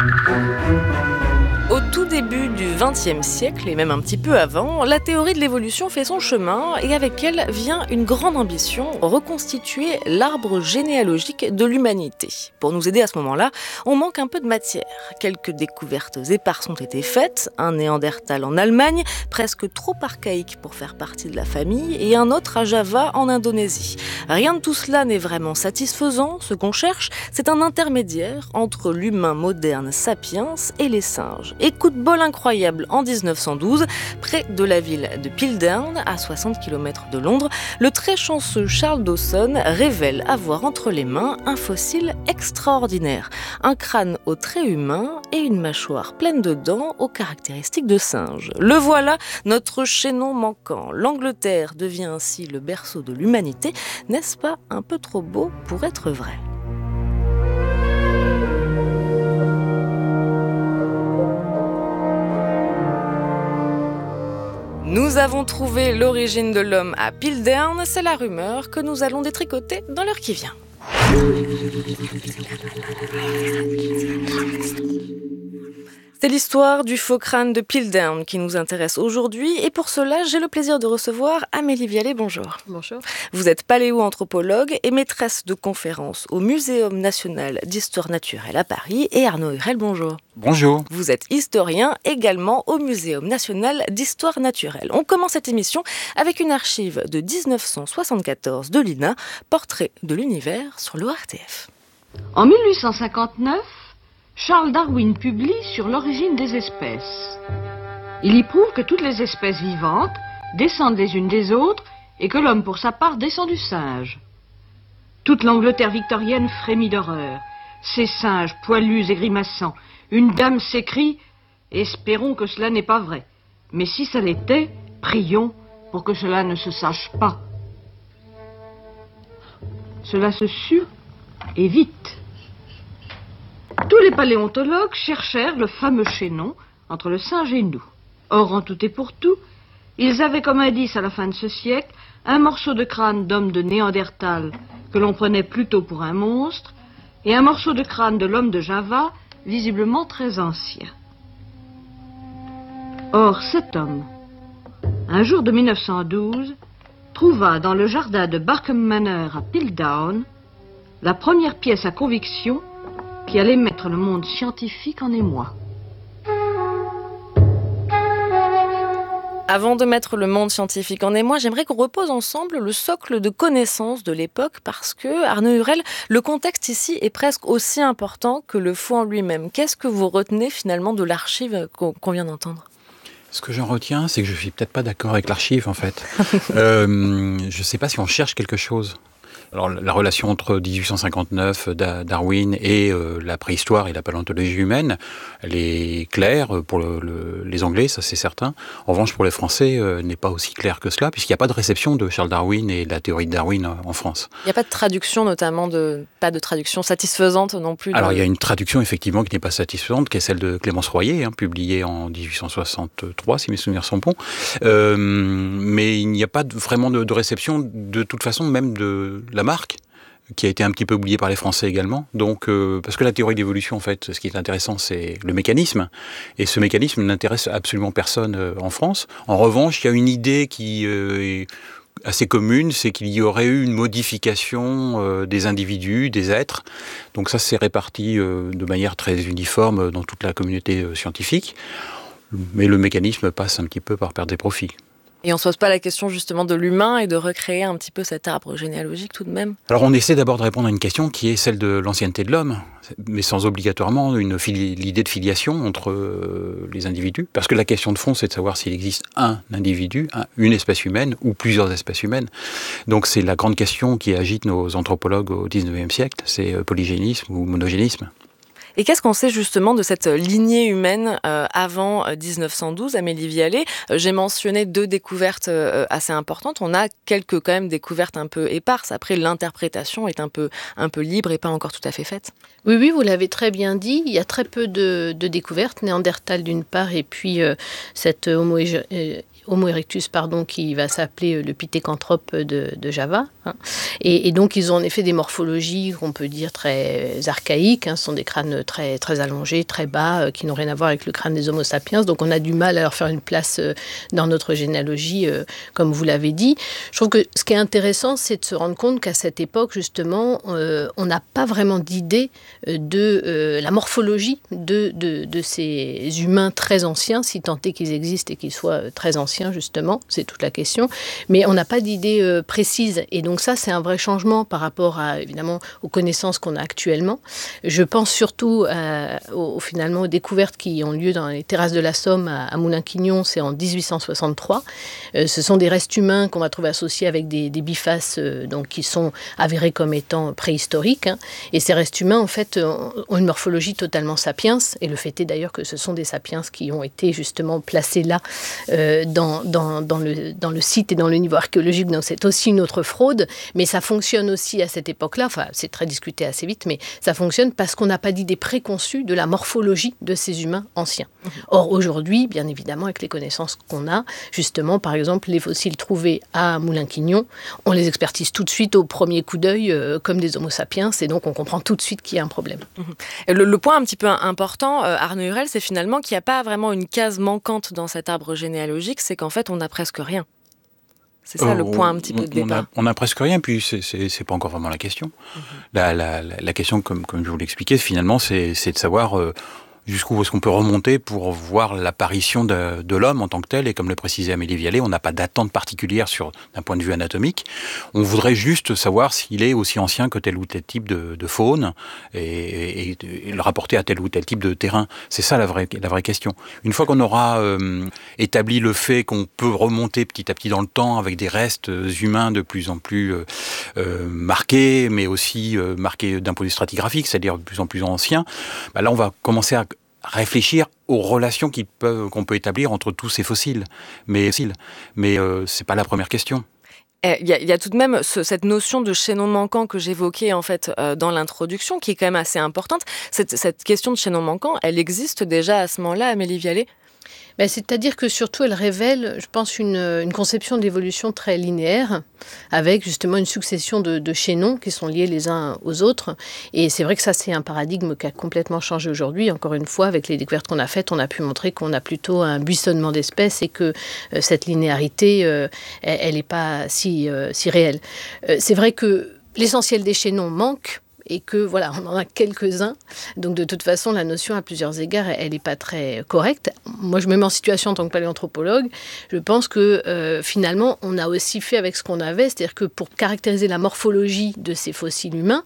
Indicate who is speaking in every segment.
Speaker 1: Au tout début du XXe siècle, et même un petit peu avant, la théorie de l'évolution fait son chemin et avec elle vient une grande ambition, reconstituer l'arbre généalogique de l'humanité. Pour nous aider à ce moment-là, on manque un peu de matière. Quelques découvertes éparses ont été faites, un Néandertal en Allemagne, presque trop archaïque pour faire partie de la famille, et un autre à Java en Indonésie. Rien de tout cela n'est vraiment satisfaisant. Ce qu'on cherche, c'est un intermédiaire entre l'humain moderne sapiens et les singes. Et coup de bol incroyable, en 1912, près de la ville de Piltdown, à 60 km de Londres, le très chanceux Charles Dawson révèle avoir entre les mains un fossile extraordinaire. Un crâne aux traits humains et une mâchoire pleine de dents aux caractéristiques de singe. Le voilà, notre chaînon manquant. L'Angleterre devient ainsi le berceau de l'humanité. N'est-ce pas un peu trop beau pour être vrai ? Nous avons trouvé l'origine de l'homme à Piltdown, c'est la rumeur que nous allons détricoter dans l'heure qui vient. C'est l'histoire du faux crâne de Piltdown qui nous intéresse aujourd'hui et pour cela, j'ai le plaisir de recevoir Amélie Vialet, bonjour.
Speaker 2: Bonjour.
Speaker 1: Vous êtes paléo-anthropologue et maîtresse de conférences au Muséum national d'histoire naturelle à Paris et Arnaud Hurel, bonjour.
Speaker 3: Bonjour.
Speaker 1: Vous êtes historien également au Muséum national d'histoire naturelle. On commence cette émission avec une archive de 1974 de l'INA, Portrait de l'univers sur l'ORTF.
Speaker 2: En 1859, Charles Darwin publie sur l'origine des espèces. Il y prouve que toutes les espèces vivantes descendent les unes des autres et que l'homme, pour sa part, descend du singe. Toute l'Angleterre victorienne frémit d'horreur. Ces singes poilus et grimaçants. Une dame s'écrie « Espérons que cela n'est pas vrai. Mais si ça l'était, prions pour que cela ne se sache pas. » Cela se sut et vite. Tous les paléontologues cherchèrent le fameux chaînon entre le singe et nous. Or, en tout et pour tout, ils avaient comme indice à la fin de ce siècle un morceau de crâne d'homme de Néandertal que l'on prenait plutôt pour un monstre et un morceau de crâne de l'homme de Java, visiblement très ancien. Or, cet homme, un jour de 1912, trouva dans le jardin de Barkham Manor à Piltdown la première pièce à conviction qui allait mettre le monde scientifique en émoi.
Speaker 1: Avant de mettre le monde scientifique en émoi, j'aimerais qu'on repose ensemble le socle de connaissances de l'époque parce que, Arnaud Hurel, le contexte ici est presque aussi important que le faux en lui-même. Qu'est-ce que vous retenez finalement de l'archive qu'on vient d'entendre ?
Speaker 3: Ce que j'en retiens, c'est que je suis peut-être pas d'accord avec l'archive, en fait. Je ne sais pas si on cherche quelque chose. Alors, la relation entre 1859, Darwin et la préhistoire et la paléontologie humaine, elle est claire pour les Anglais, ça c'est certain. En revanche, pour les Français, n'est pas aussi claire que cela, puisqu'il n'y a pas de réception de Charles Darwin et de la théorie de Darwin en France.
Speaker 1: Il n'y a pas de traduction, notamment, pas de traduction satisfaisante non plus.
Speaker 3: Alors, il y a une traduction, effectivement, qui n'est pas satisfaisante, qui est celle de Clémence Royer, publiée en 1863, si mes souvenirs sont bons. Mais il n'y a pas vraiment de réception, de toute façon, même de la marque, qui a été un petit peu oubliée par les Français également. Donc, parce que la théorie d'évolution, en fait, ce qui est intéressant, c'est le mécanisme. Et ce mécanisme n'intéresse absolument personne en France. En revanche, il y a une idée qui est assez commune, c'est qu'il y aurait eu une modification des individus, des êtres. Donc ça, c'est réparti de manière très uniforme dans toute la communauté scientifique. Mais le mécanisme passe un petit peu par perdre des profits.
Speaker 1: Et on ne se pose pas la question justement de l'humain et de recréer un petit peu cet arbre généalogique tout de même ?
Speaker 3: Alors on essaie d'abord de répondre à une question qui est celle de l'ancienneté de l'homme, mais sans obligatoirement l'idée de filiation entre les individus. Parce que la question de fond, c'est de savoir s'il existe un individu, une espèce humaine ou plusieurs espèces humaines. Donc c'est la grande question qui agite nos anthropologues au XIXe siècle, c'est polygénisme ou monogénisme.
Speaker 1: Et qu'est-ce qu'on sait justement de cette lignée humaine avant 1912, Amélie Vialet ? J'ai mentionné 2 découvertes assez importantes. On a quelques quand même découvertes un peu éparses. Après, l'interprétation est un peu libre et pas encore tout à fait faite.
Speaker 4: Oui, vous l'avez très bien dit. Il y a très peu de découvertes. Néandertal d'une part et puis cette Homo erectus, qui va s'appeler le Pithecanthrope de Java. Hein. Et donc, ils ont en effet des morphologies qu'on peut dire très archaïques. Hein. Ce sont des crânes très, très allongés, très bas, qui n'ont rien à voir avec le crâne des Homo sapiens. Donc, on a du mal à leur faire une place dans notre généalogie, comme vous l'avez dit. Je trouve que ce qui est intéressant, c'est de se rendre compte qu'à cette époque, justement, on n'a pas vraiment d'idée de la morphologie de ces humains très anciens, si tant est qu'ils existent et qu'ils soient très anciens, justement. C'est toute la question. Mais on n'a pas d'idée précise. Et donc ça, c'est un vrai changement par rapport évidemment, aux connaissances qu'on a actuellement. Je pense surtout finalement aux découvertes qui ont lieu dans les terrasses de la Somme à Moulins-Quignon, c'est en 1863. Ce sont des restes humains qu'on va trouver associés avec des bifaces donc, qui sont avérés comme étant préhistoriques. Hein. Et ces restes humains, en fait, ont une morphologie totalement sapiens. Et le fait est d'ailleurs que ce sont des sapiens qui ont été justement placés là dans le site et dans le niveau archéologique. Donc c'est aussi une autre fraude. Mais ça fonctionne aussi à cette époque-là. Enfin, c'est très discuté assez vite, mais ça fonctionne parce qu'on n'a pas d'idée préconçue de la morphologie de ces humains anciens. Or, aujourd'hui, bien évidemment, avec les connaissances qu'on a, justement, par exemple, les fossiles trouvés à Moulins-Quignon, on les expertise tout de suite au premier coup d'œil comme des Homo sapiens, et donc on comprend tout de suite qu'il y a un problème.
Speaker 1: Le point un petit peu important, Arnaud Hurel, c'est finalement qu'il n'y a pas vraiment une case manquante dans cet arbre généalogique, c'est qu'en fait, on n'a presque rien. C'est ça le point un petit peu de départ.
Speaker 3: On a presque rien, puis c'est pas encore vraiment la question. La question, comme je vous l'expliquais, finalement, c'est de savoir jusqu'où est-ce qu'on peut remonter pour voir l'apparition de l'homme en tant que tel. Et comme le précisait Amélie Vialet, on n'a pas d'attente particulière d'un point de vue anatomique. On voudrait juste savoir s'il est aussi ancien que tel ou tel type de faune et le rapporter à tel ou tel type de terrain. C'est ça la vraie question. Une fois qu'on aura établi le fait qu'on peut remonter petit à petit dans le temps avec des restes humains de plus en plus marqués, mais aussi marqués d'un point de vue stratigraphique, c'est-à-dire de plus en plus anciens, là on va commencer à réfléchir aux relations qu'on peut établir entre tous ces fossiles. Mais c'est pas la première question.
Speaker 1: Il y a tout de même cette notion de chaînon manquant que j'évoquais en fait dans l'introduction, qui est quand même assez importante. Cette question de chaînon manquant, elle existe déjà à ce moment-là, Amélie Vialet ?
Speaker 4: C'est-à-dire que surtout, elle révèle, je pense, une conception d'évolution très linéaire, avec justement une succession de chaînons qui sont liés les uns aux autres. Et c'est vrai que ça, c'est un paradigme qui a complètement changé aujourd'hui. Encore une fois, avec les découvertes qu'on a faites, on a pu montrer qu'on a plutôt un buissonnement d'espèces et que cette linéarité, elle n'est pas si réelle. C'est vrai que l'essentiel des chaînons manque. Et que voilà, on en a quelques-uns. Donc de toute façon, la notion à plusieurs égards, elle n'est pas très correcte. Moi, je me mets en situation en tant que paléanthropologue. Je pense que finalement, on a aussi fait avec ce qu'on avait, c'est-à-dire que pour caractériser la morphologie de ces fossiles humains,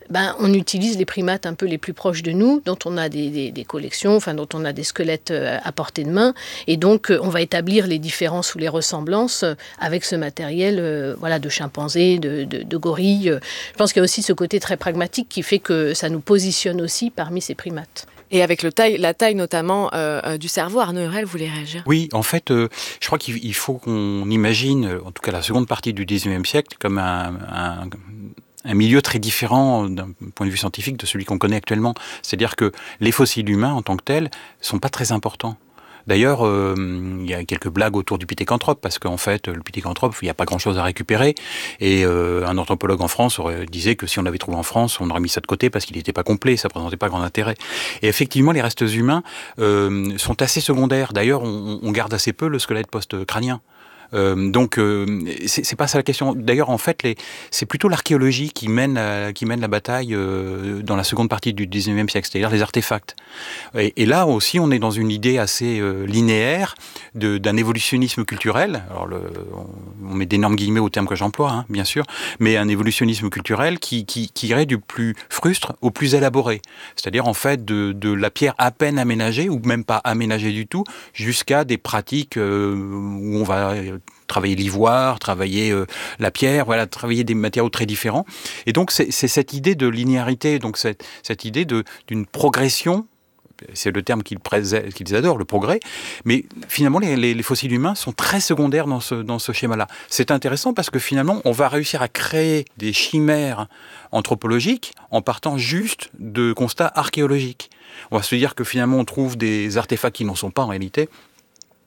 Speaker 4: on utilise les primates un peu les plus proches de nous, dont on a des collections, enfin dont on a des squelettes à portée de main, et donc on va établir les différences ou les ressemblances avec ce matériel, de chimpanzés, de gorilles. Je pense qu'il y a aussi ce côté très pragmatique qui fait que ça nous positionne aussi parmi ces primates.
Speaker 1: Et avec la taille notamment du cerveau, Arnaud Hurel voulait réagir.
Speaker 3: Oui, en fait, je crois qu'il faut qu'on imagine, en tout cas la seconde partie du XIXe siècle, comme un milieu très différent d'un point de vue scientifique de celui qu'on connaît actuellement. C'est-à-dire que les fossiles humains en tant que tels sont pas très importants. D'ailleurs, il y a quelques blagues autour du Pithecanthrope, parce qu'en fait, le Pithecanthrope, il n'y a pas grand-chose à récupérer. Et un anthropologue en France disait que si on l'avait trouvé en France, on aurait mis ça de côté parce qu'il n'était pas complet, ça ne présentait pas grand intérêt. Et effectivement, les restes humains sont assez secondaires. D'ailleurs, on garde assez peu le squelette post-crânien. Donc c'est pas ça la question. D'ailleurs, en fait, c'est plutôt l'archéologie qui mène la bataille dans la seconde partie du XIXe siècle, c'est-à-dire les artefacts. Et là aussi, on est dans une idée assez linéaire d'un évolutionnisme culturel. Alors, on met d'énormes guillemets au terme que j'emploie, bien sûr, mais un évolutionnisme culturel qui irait du plus frustre au plus élaboré. C'est-à-dire, en fait, de la pierre à peine aménagée, ou même pas aménagée du tout, jusqu'à des pratiques où on va travailler l'ivoire, travailler la pierre, travailler des matériaux très différents. Et donc, c'est cette idée de linéarité, donc cette idée d'une progression, c'est le terme qu'ils adorent, le progrès, mais finalement, les fossiles humains sont très secondaires dans ce schéma-là. C'est intéressant parce que finalement, on va réussir à créer des chimères anthropologiques en partant juste de constats archéologiques. On va se dire que finalement, on trouve des artefacts qui n'en sont pas en réalité,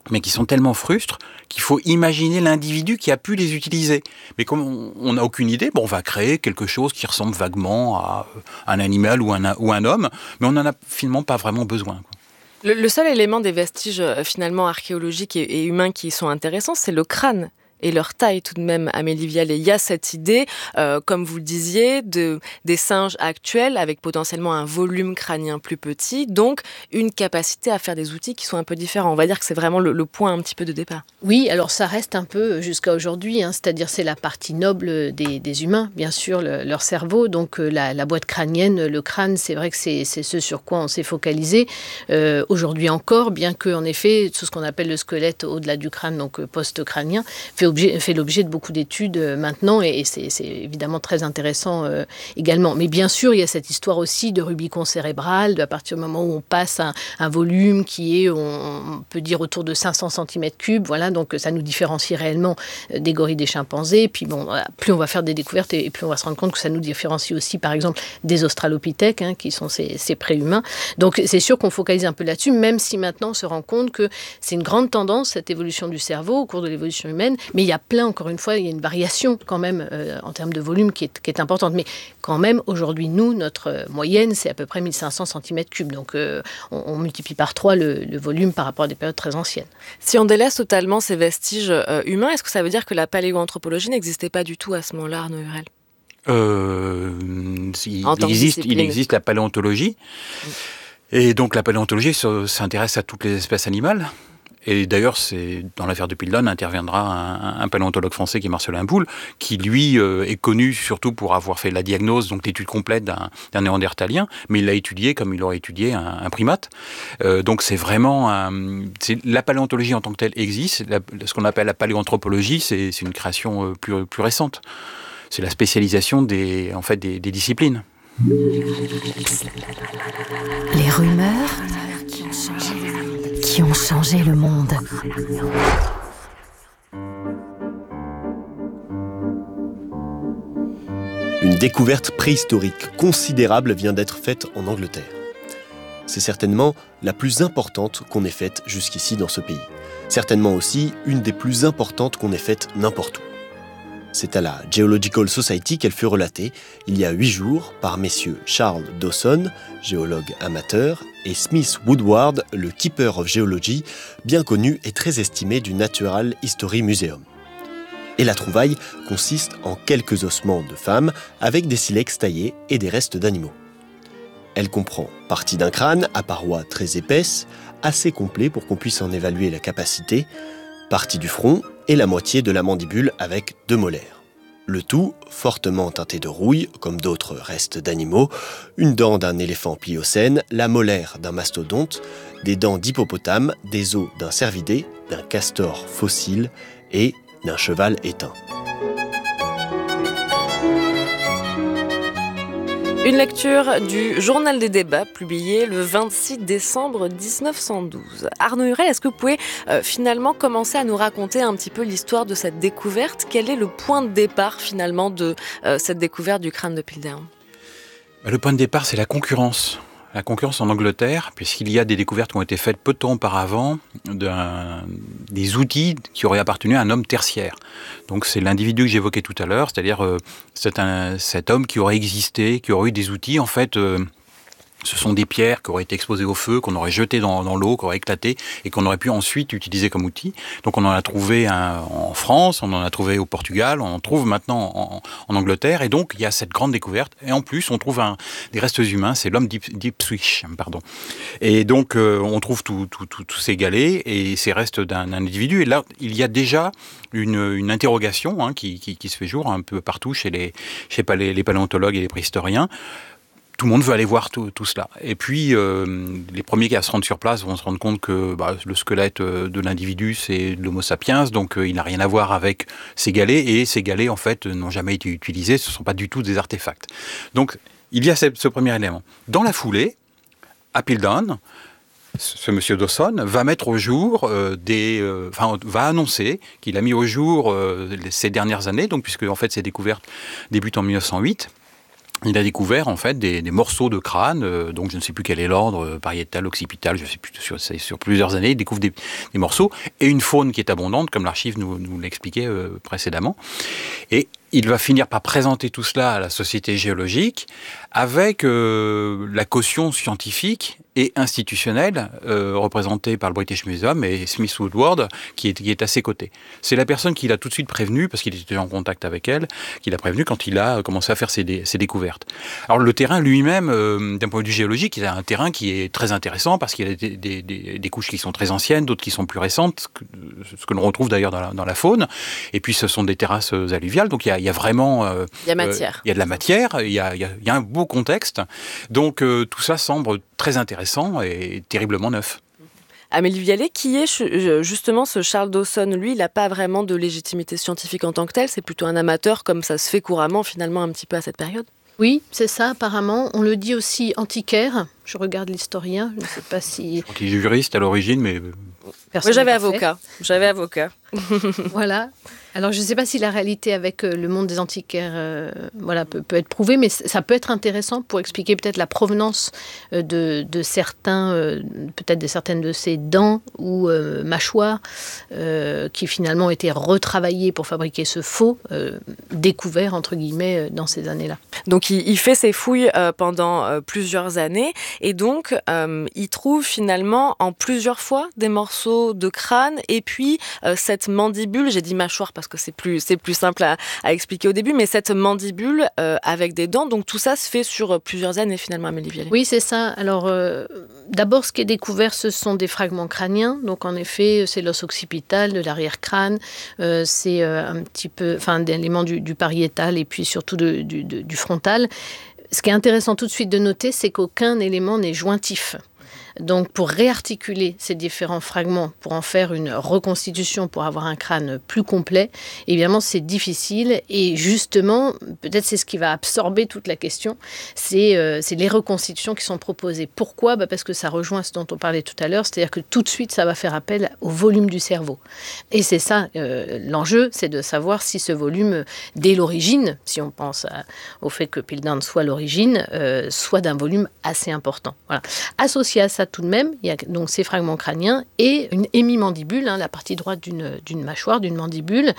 Speaker 3: mais qui sont tellement frustres qu'il faut imaginer l'individu qui a pu les utiliser. Mais comme on n'a aucune idée, on va créer quelque chose qui ressemble vaguement à un animal ou un homme, mais on n'en a finalement pas vraiment besoin.
Speaker 1: Le seul élément des vestiges finalement archéologiques et humains qui sont intéressants, c'est le crâne. Et leur taille tout de même, Amélie Vialet. Il y a cette idée, comme vous le disiez, des singes actuels avec potentiellement un volume crânien plus petit, donc une capacité à faire des outils qui sont un peu différents. On va dire que c'est vraiment le point un petit peu de départ.
Speaker 4: Oui, alors ça reste un peu jusqu'à aujourd'hui, c'est-à-dire c'est la partie noble des humains, bien sûr, leur cerveau. Donc la boîte crânienne, le crâne, c'est vrai que c'est ce sur quoi on s'est focalisé. Aujourd'hui encore, bien que en effet, tout ce qu'on appelle le squelette au-delà du crâne, donc post-crânien, fait l'objet de beaucoup d'études maintenant et c'est évidemment très intéressant également. Mais bien sûr, il y a cette histoire aussi de Rubicon cérébral, à partir du moment où on passe un volume qui est, on peut dire, autour de 500 cm3. Voilà, donc ça nous différencie réellement des gorilles, des chimpanzés. Puis plus on va faire des découvertes et plus on va se rendre compte que ça nous différencie aussi, par exemple, des australopithèques, qui sont ces préhumains. Donc c'est sûr qu'on focalise un peu là-dessus, même si maintenant on se rend compte que c'est une grande tendance, cette évolution du cerveau au cours de l'évolution humaine. Mais il y a encore une fois, il y a une variation quand même en termes de volume qui est importante. Mais quand même, aujourd'hui, notre moyenne, c'est à peu près 1500 cm3. Donc, on multiplie par 3 le volume par rapport à des périodes très anciennes.
Speaker 1: Si on délaisse totalement ces vestiges humains, est-ce que ça veut dire que la paléoanthropologie n'existait pas du tout à ce moment-là, Arnaud Hurel ?
Speaker 3: Il existe la paléontologie. Et donc, la paléontologie s'intéresse à toutes les espèces animales. Et d'ailleurs, dans l'affaire de Piltdown interviendra un paléontologue français qui est Marcelin Boule, qui lui est connu surtout pour avoir fait la diagnose, donc l'étude complète d'un néandertalien, mais il l'a étudié comme il aurait étudié un primate. Donc c'est vraiment la paléontologie en tant que telle existe. Ce qu'on appelle la paléoanthropologie, c'est une création plus récente. C'est la spécialisation des disciplines.
Speaker 5: Les rumeurs qui ont changé le monde.
Speaker 6: Une découverte préhistorique considérable vient d'être faite en Angleterre. C'est certainement la plus importante qu'on ait faite jusqu'ici dans ce pays. Certainement aussi une des plus importantes qu'on ait faites n'importe où. C'est à la Geological Society qu'elle fut relatée il y a 8 jours par messieurs Charles Dawson, géologue amateur, et Smith Woodward, le Keeper of Geology, bien connu et très estimé du Natural History Museum. Et la trouvaille consiste en quelques ossements de femmes avec des silex taillés et des restes d'animaux. Elle comprend partie d'un crâne à parois très épaisses, assez complet pour qu'on puisse en évaluer la capacité, partie du front et la moitié de la mandibule avec 2 molaires. Le tout fortement teinté de rouille, comme d'autres restes d'animaux, une dent d'un éléphant pliocène, la molaire d'un mastodonte, des dents d'hippopotame, des os d'un cervidé, d'un castor fossile et d'un cheval éteint.
Speaker 1: Une lecture du Journal des débats, publié le 26 décembre 1912. Arnaud Hurel, est-ce que vous pouvez finalement commencer à nous raconter un petit peu l'histoire de cette découverte ? Quel est le point de départ finalement de cette découverte du crâne de Piltdown ?
Speaker 3: Le point de départ, c'est la concurrence. La concurrence en Angleterre, puisqu'il y a des découvertes qui ont été faites peu de temps auparavant, des outils qui auraient appartenu à un homme tertiaire. Donc c'est l'individu que j'évoquais tout à l'heure, c'est-à-dire cet homme qui aurait existé, qui aurait eu des outils, en fait... Ce sont des pierres qui auraient été exposées au feu, qu'on aurait jetées dans l'eau, qui auraient éclaté et qu'on aurait pu ensuite utiliser comme outil. Donc on en a trouvé en France, on en a trouvé au Portugal, on en trouve maintenant en Angleterre. Et donc il y a cette grande découverte. Et en plus, on trouve des restes humains, c'est l'homme d'Ipswich. Et donc on trouve tous ces galets et ces restes d'un individu. Et là, il y a déjà une interrogation qui se fait jour un peu partout chez les paléontologues et les préhistoriens. Tout le monde veut aller voir tout cela. Et puis, les premiers qui à se rendre sur place vont se rendre compte que le squelette de l'individu, c'est de l'Homo sapiens, donc il n'a rien à voir avec ces galets, et ces galets, en fait, n'ont jamais été utilisés, ce ne sont pas du tout des artefacts. Donc, il y a ce premier élément. Dans la foulée, à Piltdown, ce monsieur Dawson va mettre au jour va annoncer qu'il a mis au jour ces dernières années, donc puisque en fait ces découvertes débutent en 1908, il a découvert en fait des morceaux de crâne, donc je ne sais plus quel est l'ordre, pariétal, occipital, je ne sais plus, sur plusieurs années, il découvre des morceaux, et une faune qui est abondante, comme l'archive nous l'expliquait précédemment. Et il va finir par présenter tout cela à la Société géologique avec la caution scientifique et institutionnelle représentée par le British Museum et Smith Woodward qui est à ses côtés. C'est la personne qui l'a tout de suite prévenu, parce qu'il était en contact avec elle, qui l'a prévenu quand il a commencé à faire ses découvertes. Alors le terrain lui-même, d'un point de vue géologique, il a un terrain qui est très intéressant parce qu'il y a des couches qui sont très anciennes, d'autres qui sont plus récentes, ce que l'on retrouve d'ailleurs dans la faune. Et puis ce sont des terrasses alluviales, donc il y a vraiment...
Speaker 1: il y a matière.
Speaker 3: Il y a de la matière, il y a un beau contexte. Donc tout ça semble très intéressant et terriblement neuf.
Speaker 1: Amélie Vialet, qui est justement ce Charles Dawson, lui, il n'a pas vraiment de légitimité scientifique en tant que tel, c'est plutôt un amateur, comme ça se fait couramment finalement un petit peu à cette période.
Speaker 4: Oui, c'est ça apparemment. On le dit aussi antiquaire. Je regarde l'historien, je ne sais pas si...
Speaker 3: Je crois qu'il est juriste à l'origine, mais...
Speaker 1: Oui, j'avais avocat.
Speaker 4: Voilà. Alors, je ne sais pas si la réalité avec le monde des antiquaires peut être prouvée, mais ça peut être intéressant pour expliquer peut-être la provenance de certains, peut-être de certaines de ces dents ou mâchoires qui finalement ont été retravaillées pour fabriquer ce faux découvert, entre guillemets, dans ces années-là.
Speaker 1: Donc, il fait ses fouilles pendant plusieurs années et donc, il trouve finalement en plusieurs fois des morceaux de crâne et puis cette mandibule, j'ai dit mâchoire parce que c'est plus simple à expliquer au début, mais cette mandibule avec des dents, donc tout ça se fait sur plusieurs années finalement, Amélie Vialet.
Speaker 4: Oui, c'est ça. Alors, d'abord, ce qui est découvert, ce sont des fragments crâniens. Donc, en effet, c'est l'os occipital de l'arrière-crâne, c'est un petit peu, d'éléments du pariétal et puis surtout du frontal. Ce qui est intéressant tout de suite de noter, c'est qu'aucun élément n'est jointif. Donc, pour réarticuler ces différents fragments, pour en faire une reconstitution, pour avoir un crâne plus complet, évidemment, c'est difficile. Et justement, peut-être c'est ce qui va absorber toute la question, c'est les reconstitutions qui sont proposées. Pourquoi ? Parce que ça rejoint ce dont on parlait tout à l'heure, c'est-à-dire que tout de suite, ça va faire appel au volume du cerveau. Et c'est ça, l'enjeu, c'est de savoir si ce volume, dès l'origine, si on pense au fait que Piltdown soit l'origine, soit d'un volume assez important. Voilà. Associé à ça, tout de même, il y a donc ces fragments crâniens et une hémimandibule, la partie droite d'une mâchoire, d'une mandibule.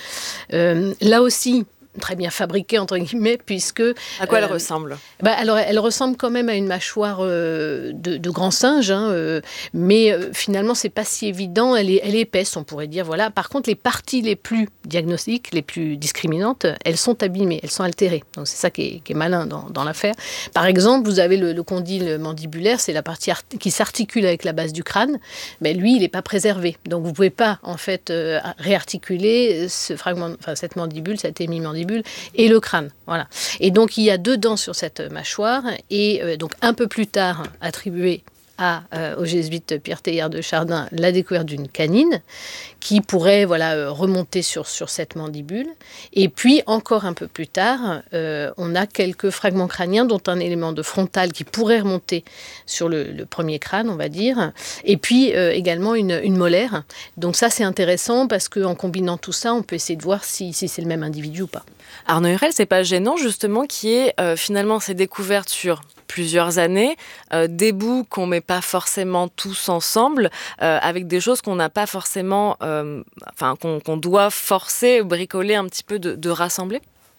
Speaker 4: Là aussi, très bien fabriquée, entre guillemets, puisque...
Speaker 1: À quoi elle ressemble ?
Speaker 4: Alors, elle ressemble quand même à une mâchoire de grand singe, mais finalement, c'est pas si évident. Elle est épaisse, on pourrait dire. Voilà. Par contre, les parties les plus diagnostiques, les plus discriminantes, elles sont abîmées, elles sont altérées. Donc, c'est ça qui est malin dans l'affaire. Par exemple, vous avez le condyle mandibulaire, c'est la partie qui s'articule avec la base du crâne, mais lui, il n'est pas préservé. Donc, vous ne pouvez pas, en fait, réarticuler ce fragment, cette mandibule, cette hémimandibule, et le crâne. Voilà. Et donc, il y a 2 dents sur cette mâchoire et donc un peu plus tard attribué au jésuite Pierre Teilhard de Chardin la découverte d'une canine qui pourrait remonter sur cette mandibule. Et puis, encore un peu plus tard, on a quelques fragments crâniens, dont un élément de frontal qui pourrait remonter sur le premier crâne, on va dire. Et puis, également une molaire. Donc ça, c'est intéressant parce qu'en combinant tout ça, on peut essayer de voir si c'est le même individu ou pas.
Speaker 1: Arnaud Hurel, c'est pas gênant justement qu'il y ait finalement ces découvertes sur plusieurs années, des bouts qu'on met pas forcément tous ensemble, avec des choses qu'on n'a pas forcément, qu'on doit forcer, bricoler un petit peu de rassembler.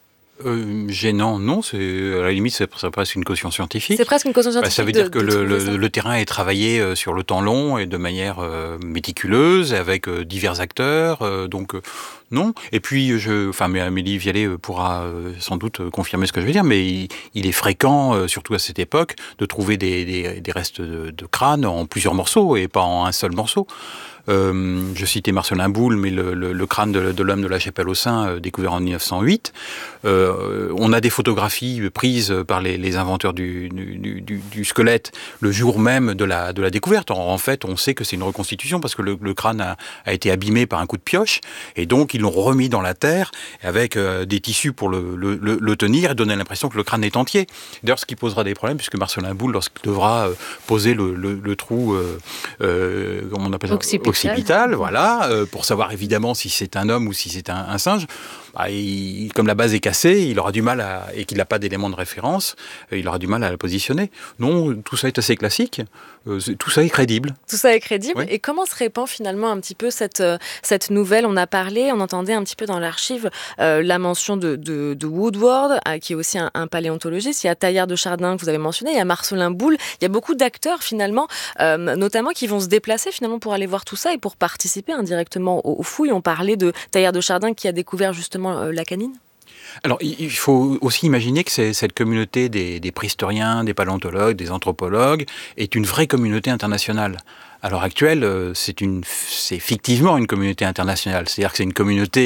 Speaker 3: Gênant, non, à la limite, c'est presque une caution scientifique.
Speaker 1: C'est presque une caution scientifique.
Speaker 3: Ça veut dire que le terrain est travaillé sur le temps long et de manière méticuleuse, avec divers acteurs, donc non. Et puis, mais Amélie Vialet pourra sans doute confirmer ce que je veux dire, mais il est fréquent, surtout à cette époque, de trouver des restes de crâne en plusieurs morceaux et pas en un seul morceau. Je citais Marcelin Boule, mais le crâne de l'homme de la Chapelle aux Saints, découvert en 1908. On a des photographies prises par les inventeurs du squelette le jour même de la découverte. En fait, on sait que c'est une reconstitution parce que le crâne a été abîmé par un coup de pioche et donc ils l'ont remis dans la terre avec des tissus pour le tenir et donner l'impression que le crâne est entier. D'ailleurs, ce qui posera des problèmes puisque Marcelin Boule, lorsqu'il devra poser le trou, comment on appelle ça ? Occipital, voilà, pour savoir évidemment si c'est un homme ou si c'est un singe. comme la base est cassée, il aura du mal et qu'il n'a pas d'éléments de référence, il aura du mal à la positionner. Non, tout ça est assez classique, tout ça est crédible.
Speaker 1: Tout ça est crédible.
Speaker 3: Oui.
Speaker 1: Et comment se répand finalement un petit peu cette nouvelle? On entendait un petit peu dans l'archive la mention de Woodward, qui est aussi un paléontologiste. Il y a Taillard de Chardin que vous avez mentionné, il y a Marcelin Boule. Il y a beaucoup d'acteurs finalement, notamment qui vont se déplacer finalement pour aller voir tout ça et pour participer indirectement aux fouilles. On parlait de Taillard de Chardin qui a découvert justement la canine.
Speaker 3: Alors, il faut aussi imaginer que cette communauté des préhistoriens, des paléontologues, des anthropologues est une vraie communauté internationale. À l'heure actuelle, c'est fictivement une communauté internationale. C'est-à-dire que c'est une communauté